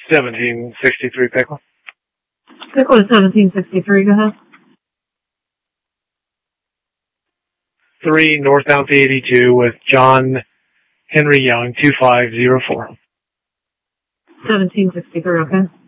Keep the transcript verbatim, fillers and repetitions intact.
seventeen sixty-three Pickle. Pickle is seventeen sixty-three, go ahead. three North Bounty eighty-two with John Henry Young, two five zero four. seventeen sixty-three, okay.